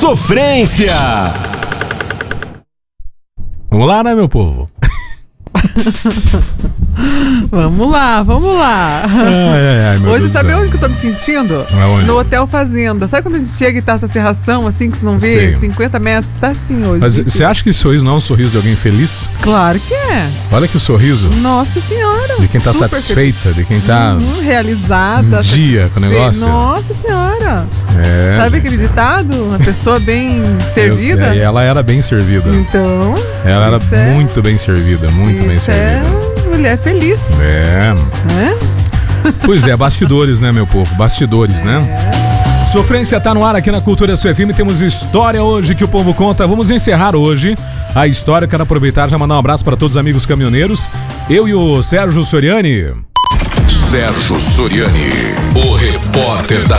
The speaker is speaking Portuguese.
Sofrência. Vamos lá, né, meu povo? Vamos lá. Meu Hoje, Deus sabe do céu. onde que eu tô me sentindo? Aonde? No Hotel Fazenda. Sabe quando a gente chega e tá essa serração assim que você não vê? Sei. 50 metros? Tá assim hoje. Mas gente. você acha que esse sorriso não é um sorriso de alguém feliz? Claro que é. Olha que sorriso. Nossa senhora. De quem tá super satisfeita, de quem tá realizada. um dia com o negócio. Nossa senhora. É. Sabe aquele ditado? Uma pessoa bem servida? E ela era bem servida. Então. Ela era isso é- muito bem servida, muito bem Isso servida. é mulher feliz. É. Né? Pois é, bastidores, né, meu povo? Bastidores, né? Sofrência tá no ar aqui na Cultura FM. Temos história hoje que o povo conta. Vamos encerrar hoje a história. Quero aproveitar e já mandar um abraço para todos os amigos caminhoneiros. Eu e o Sérgio Soriani. Sérgio Soriani, o repórter da